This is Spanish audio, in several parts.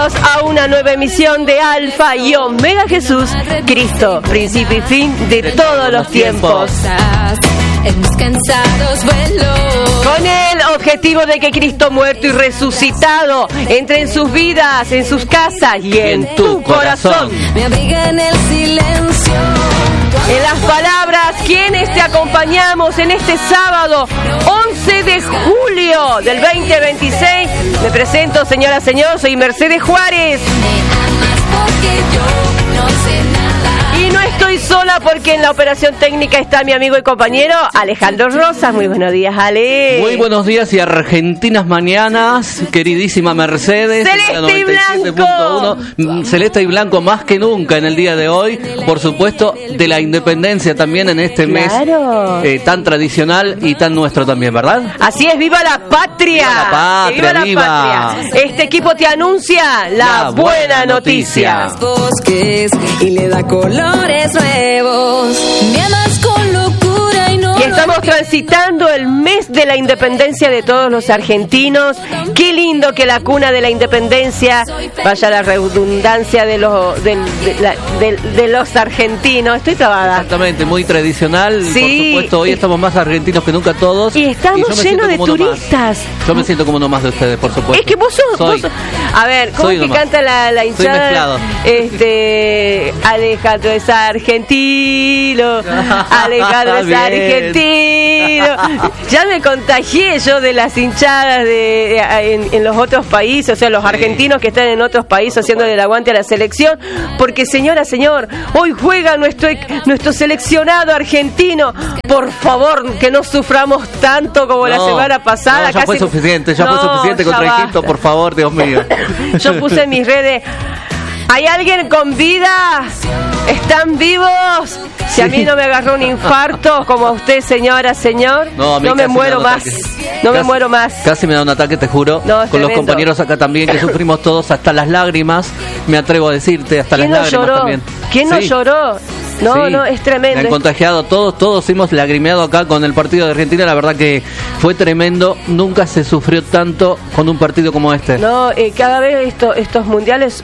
Bienvenidos a una nueva emisión de Alfa y Omega Jesús, Cristo, principio y fin de todos los tiempos. Con el objetivo de que Cristo muerto y resucitado entre en sus vidas, en sus casas y en tu corazón. Me abriga en el silencio. En las palabras, quienes te acompañamos en este sábado 11 de julio del 2026. Me presento, señora, señor, soy Mercedes Juárez. Y no estoy sola porque en la operación técnica está mi amigo y compañero Alejandro Rosas. Muy buenos días, Ale. Muy buenos días y argentinas mañanas, queridísima Mercedes. Celeste y Blanco. Celeste y Blanco más que nunca en el día de hoy. Por supuesto, de la independencia también en este mes tan tradicional y tan nuestro también, ¿verdad? Así es, ¡viva la patria! ¡Viva la patria! ¡Viva la ¡Viva! patria! Este equipo te anuncia la buena noticia. Bosques y le da colores nuevos. Me amas con locura y no. Y estamos transitando el mes de la independencia de todos los argentinos. Qué lindo que la cuna de la independencia, vaya la redundancia de los argentinos. Estoy trabada. Exactamente, muy tradicional. Sí. Por supuesto, hoy estamos más argentinos que nunca todos. Y estamos llenos de turistas. Yo me siento como uno más de ustedes, por supuesto. Es que vos sos... A ver, ¿cómo es que canta la hinchada? Soy mezclado. Alejandro es argentino. Alejandro es argentino. Ya me contagié yo de las hinchadas en los otros países, o sea, los argentinos que están en otros países haciéndole el aguante a la selección, porque señora, señor, hoy juega nuestro seleccionado argentino. Por favor, que no suframos tanto como la semana pasada. Ya fue suficiente contra Egipto, por favor, Dios mío. Yo puse en mis redes: ¿hay alguien con vida? ¿Están vivos? Si a mí no me agarró un infarto como a usted, señora, señor, no me muero más. No me muero más. Casi me da un ataque, te juro. No, con los compañeros acá también, que sufrimos todos hasta las lágrimas. Me atrevo a decirte, hasta las lágrimas lloró? también. ¿Quién no lloró? No, es tremendo. Me han contagiado todos hemos lagrimeado acá con el partido de Argentina. La verdad que fue tremendo. Nunca se sufrió tanto con un partido como este. No, cada vez estos mundiales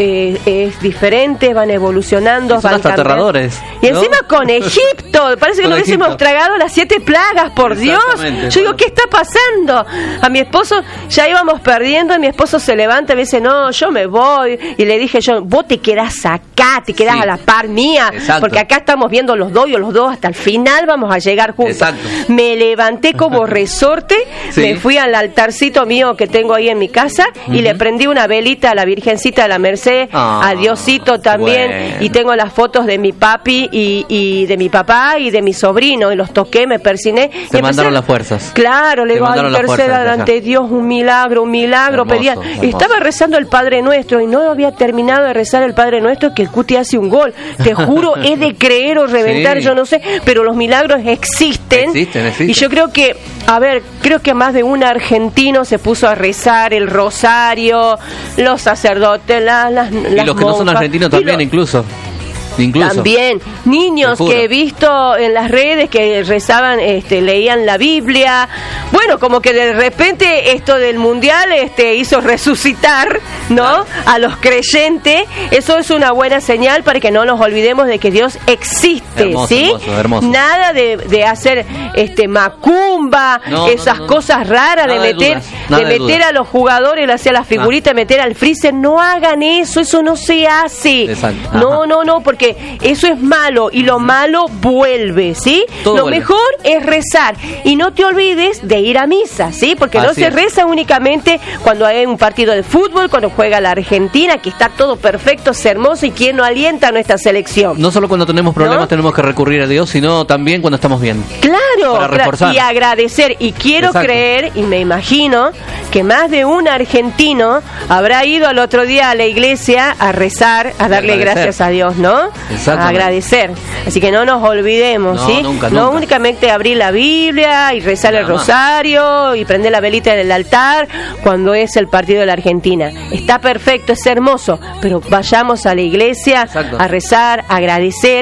es diferente, van evolucionando. Son hasta aterradores. Y encima con Egipto, parece que nos hubiésemos tragado las 7 plagas, por Dios. Yo digo, ¿qué está pasando? A mi esposo ya íbamos perdiendo y mi esposo se levanta y me dice, no, yo me voy. Y le dije yo, vos te quedás acá, te quedás a la par mía. Exacto. Porque acá estamos viendo los dos hasta el final vamos a llegar juntos. Exacto. Me levanté como resorte, me fui al altarcito mío que tengo ahí en mi casa y le prendí una velita a la Virgencita de la Merced, a Diosito también, bueno. Y tengo las fotos de mi papi y de mi papá y de mi sobrino y los toqué, me persiné. Te mandaron las fuerzas. Claro, le digo, interceda ante Dios, un milagro, pedía. Estaba rezando el Padre Nuestro y no había terminado de rezar el Padre Nuestro que el Cuti hace un gol. Te juro, es de creer o reventar, yo no sé, pero los milagros existen. Y yo creo que, creo que más de un argentino se puso a rezar el rosario, los sacerdotes, las y los que no son argentinos también, incluso. También niños que he visto en las redes que rezaban, leían la Biblia. Bueno, como que de repente esto del mundial hizo resucitar, ¿no? A los creyentes. Eso es una buena señal para que no nos olvidemos de que Dios existe, hermoso, ¿sí? Hermoso. Nada de hacer macumba, esas cosas raras, de meter a los jugadores hacia las figuritas, meter al freezer. No hagan eso no se hace. No, porque eso es malo y lo malo vuelve, ¿sí? Lo mejor es rezar y no te olvides de ir a misa, ¿sí? Porque no se reza únicamente cuando hay un partido de fútbol, cuando juega la Argentina, que está todo perfecto, es hermoso y quien no alienta a nuestra selección. No solo cuando tenemos problemas tenemos que recurrir a Dios, sino también cuando estamos bien. Claro, y agradecer. Y quiero creer y me imagino que más de un argentino habrá ido al otro día a la iglesia a rezar, a darle gracias a Dios, ¿no? A agradecer. Así que no nos olvidemos, ¿sí? Nunca. No únicamente abrir la Biblia y rezar el rosario y prender la velita en el altar cuando es el partido de la Argentina. Está perfecto, es hermoso, pero vayamos a la iglesia a rezar, a agradecer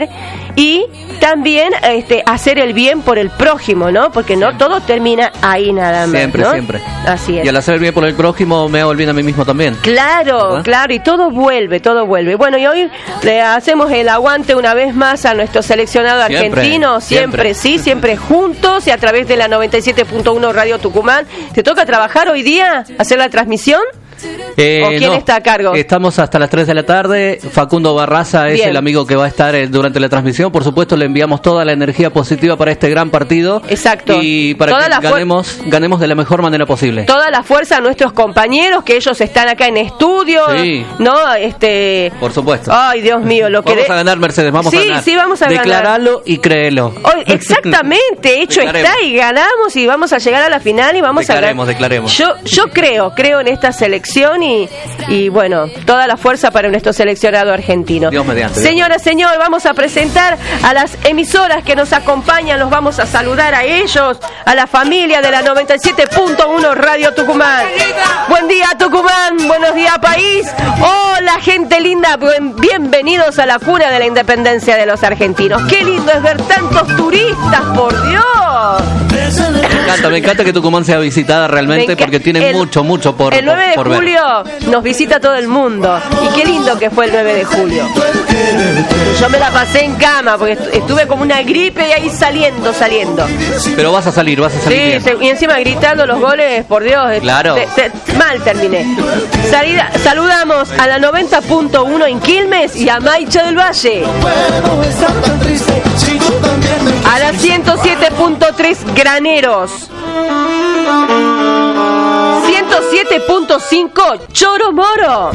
y también hacer el bien por el prójimo, ¿no? Porque no todo termina ahí nada más, siempre, ¿no? Siempre. Así es. Y al hacer el bien por el prójimo me hago el bien a mí mismo también. Claro, ¿verdad? Claro, y todo vuelve. Bueno, y hoy le hacemos el aguante una vez más a nuestro seleccionado argentino, siempre juntos y a través de la 97.1 Radio Tucumán. ¿Te toca trabajar hoy día? ¿Hacer la transmisión? ¿O quién está a cargo? Estamos hasta las 3 de la tarde. Facundo Barraza es el amigo que va a estar durante la transmisión. Por supuesto, le enviamos toda la energía positiva para este gran partido. Exacto. Y para que ganemos de la mejor manera posible. Toda la fuerza a nuestros compañeros, que ellos están acá en estudio. Sí. ¿No? Por supuesto. Ay, Dios mío, vamos a ganar, Mercedes, vamos a ganar. Sí, vamos a ganar. Declaralo y créelo. Exactamente, hecho está y ganamos y vamos a llegar a la final y vamos a ganar. Declaremos. Yo creo en esta selección y bueno, toda la fuerza para nuestro seleccionado argentino. Dios mediante. Señora, señor, vamos a presentar a las emisoras que nos acompañan, los vamos a saludar a ellos, a la familia de la 97.1 Radio Tucumán. Buen día, Tucumán, buenos días, país. Hola, gente linda, bienvenidos a la cuna de la independencia de los argentinos. Qué lindo es ver tantos turistas, por Dios. Me encanta que Tucumán sea visitada realmente porque tiene mucho por ver. El 9 de julio nos visita todo el mundo y qué lindo que fue el 9 de julio. Yo me la pasé en cama porque estuve como una gripe y ahí saliendo. Pero vas a salir bien. Y encima gritando los goles, por Dios. Claro. Mal terminé. Saludamos a la 90.1 en Quilmes y a Maicha del Valle. A la 107.3 Graneros. 107.5 Choro Moro.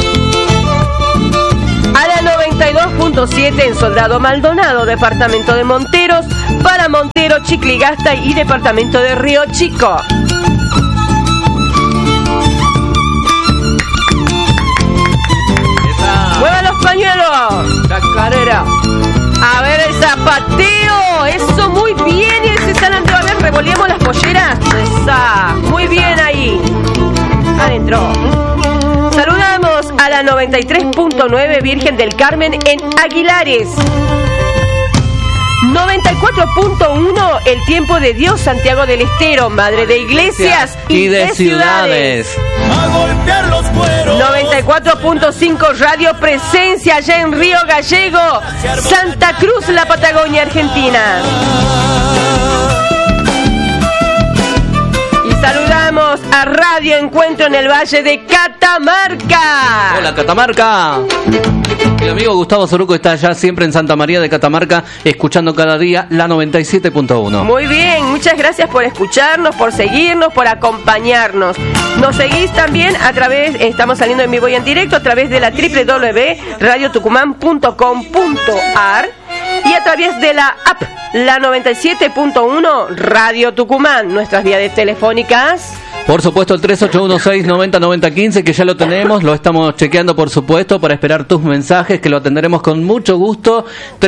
A la 92.7 en Soldado Maldonado, departamento de Monteros, para Montero, Chicligasta y departamento de Río Chico. ¡Muevan los pañuelos! ¡Chacarera! A ver el zapateo, eso muy bien. Y ese San Andrés, a ver, revolvemos las polleras. Esa, muy bien ahí. Adentro. Saludamos a la 93.9 Virgen del Carmen en Aguilares. 94.1 El Tiempo de Dios, Santiago del Estero, Madre de Iglesias y de Ciudades. 94.5 Radio Presencia allá en Río Gallego, Santa Cruz, la Patagonia Argentina. Y saludamos a Radio Encuentro en el Valle de Catamarca. Hola, Catamarca. Mi amigo Gustavo Soruco está allá siempre en Santa María de Catamarca, escuchando cada día la 97.1. Muy bien, muchas gracias por escucharnos, por seguirnos, por acompañarnos. Nos seguís también a través, estamos saliendo en vivo y en directo a través de la www.radiotucumán.com.ar y a través de la app la 97.1 Radio Tucumán, nuestras vías telefónicas. Por supuesto, el 3816-909015, que ya lo tenemos, lo estamos chequeando, por supuesto, para esperar tus mensajes, que lo atenderemos con mucho gusto.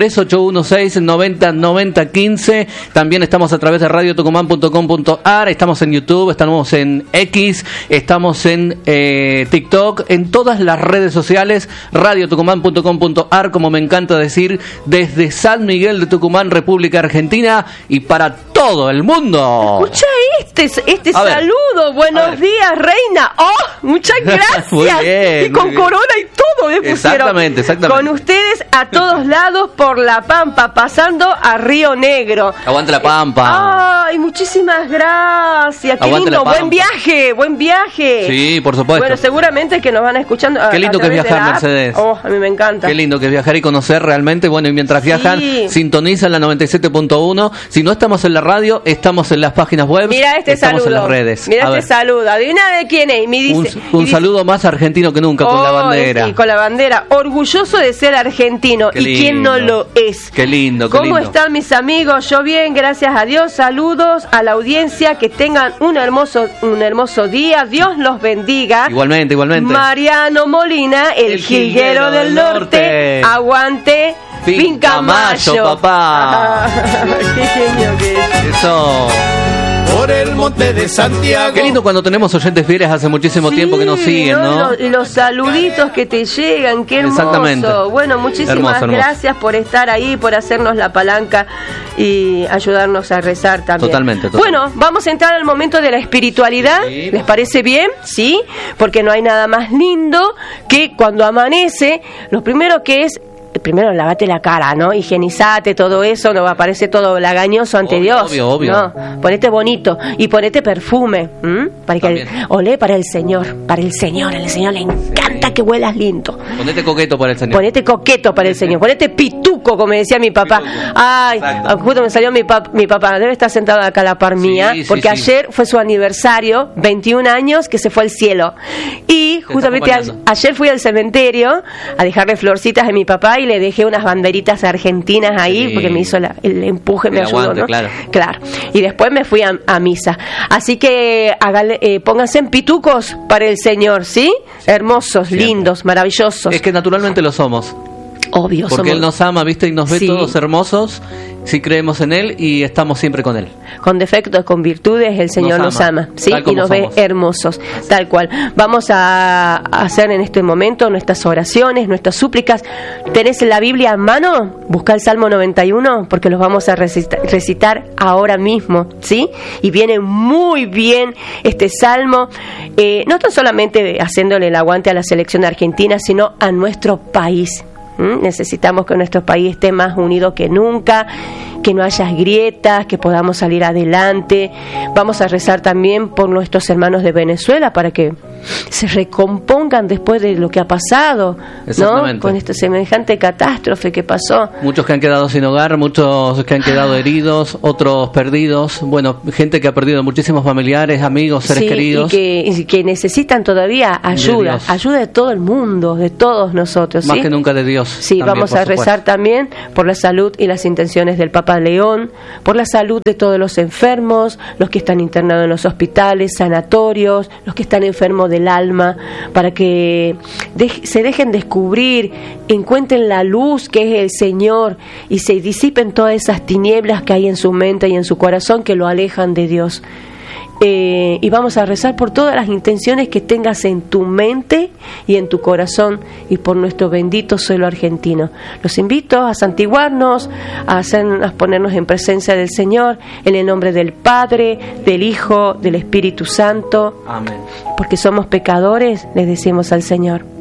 3816-909015. También estamos a través de radiotucumán.com.ar, estamos en YouTube, estamos en X, estamos en TikTok, en todas las redes sociales, radiotucumán.com.ar, como me encanta decir, desde San Miguel de Tucumán, República Argentina, y para todo el mundo. Escucha este saludo. Buenos días, reina. ¡Oh! Muchas gracias. Muy bien, y con corona y todo me pusieron. Exactamente. Con ustedes a todos lados por La Pampa, pasando a Río Negro. Aguante La Pampa. Ay, muchísimas gracias. Qué Aguante lindo. Buen viaje. Sí, por supuesto. Bueno, seguramente que nos van escuchando. Qué lindo que es viajar, Mercedes. Oh, a mí me encanta. Qué lindo que es viajar y conocer realmente. Bueno, y mientras viajan, sintonizan la 97.1. Si no estamos en la radio, estamos en las páginas web. Mira estamos saludo. En las redes. Mira saludo. Adivina de quién es. Me dice, un saludo más argentino que nunca, con la bandera. Sí, con la bandera. Orgulloso de ser argentino. Qué lindo. ¿Y quién no lo es? Qué lindo, ¿Cómo están mis amigos? Yo bien, gracias a Dios. Saludos a la audiencia. Que tengan un hermoso día. Dios los bendiga. Igualmente. Mariano Molina, el jilguero del norte. Aguante Pincamayo, papá. Qué genio que es. Eso. por el monte de Santiago. Qué lindo cuando tenemos oyentes fieles, hace muchísimo tiempo que nos siguen, ¿no? Y los saluditos que te llegan, qué hermoso. Exactamente. Bueno, muchísimas gracias por estar ahí, por hacernos la palanca y ayudarnos a rezar también. Totalmente. Bueno, vamos a entrar al momento de la espiritualidad. Sí. ¿Les parece bien? Sí, porque no hay nada más lindo que cuando amanece, lo primero que es, primero lavate la cara, ¿no? Higienizate, todo eso, no aparece todo lagañoso ante Dios. Obvio. No, ponete bonito y ponete perfume, para que olé para el Señor, al Señor le encanta que huelas lindo. Ponete coqueto para el Señor. Ponete coqueto para el Señor, ponete pituco, como decía mi papá. Ay, justo me salió mi papá, debe estar sentado acá a la par mía, porque ayer fue su aniversario, 21 años, que se fue al cielo. Y justamente ayer fui al cementerio a dejarle florcitas a mi papá y le dejé unas banderitas argentinas ahí, porque me hizo el empuje, me ayudó, ¿no? Claro. Y después me fui a misa. Así que pónganse en pitucos para el Señor, ¿sí? Hermosos, lindos, maravillosos. Es que naturalmente lo somos. Obvio, porque Él nos ama, ¿viste? Y nos ve todos hermosos si creemos en Él y estamos siempre con Él. Con defectos, con virtudes, el Señor nos ama, ¿sí? Y nos ve hermosos, tal cual. Vamos a hacer en este momento nuestras oraciones, nuestras súplicas. ¿Tenés la Biblia en mano? Busca el Salmo 91, porque los vamos a recitar ahora mismo, ¿sí? Y viene muy bien este Salmo, no tan solamente haciéndole el aguante a la selección argentina, sino a nuestro país. Necesitamos que nuestro país esté más unido que nunca, que no haya grietas, que podamos salir adelante. Vamos a rezar también por nuestros hermanos de Venezuela para que se recompongan después de lo que ha pasado, ¿no? Con esta semejante catástrofe que pasó. Muchos que han quedado sin hogar, muchos que han quedado heridos, otros perdidos. Bueno, gente que ha perdido muchísimos familiares, amigos, seres queridos. Y que necesitan todavía ayuda de todo el mundo, de todos nosotros. Más que nunca de Dios. Sí, también, vamos a rezar también por la salud y las intenciones del Papa León, por la salud de todos los enfermos, los que están internados en los hospitales, sanatorios, los que están enfermos del alma, para que se dejen descubrir, encuentren la luz que es el Señor y se disipen todas esas tinieblas que hay en su mente y en su corazón que lo alejan de Dios. Y vamos a rezar por todas las intenciones que tengas en tu mente y en tu corazón y por nuestro bendito suelo argentino. Los invito a santiguarnos, a ponernos en presencia del Señor, en el nombre del Padre, del Hijo, del Espíritu Santo. Amén. Porque somos pecadores, les decimos al Señor.